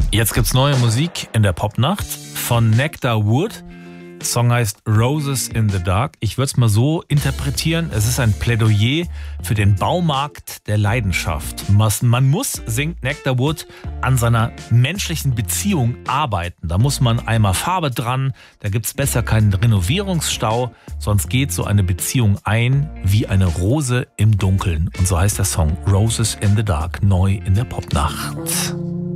Jetzt gibt's neue Musik in der Popnacht von Nectar Wood. Der Song heißt Roses in the Dark. Ich würde es mal so interpretieren, es ist ein Plädoyer für den Baumarkt der Leidenschaft. Man muss, singt Nectar Wood, an seiner menschlichen Beziehung arbeiten. Da muss man einmal Farbe dran, da gibt's besser keinen Renovierungsstau, sonst geht so eine Beziehung ein wie eine Rose im Dunkeln. Und so heißt der Song Roses in the Dark, neu in der Popnacht.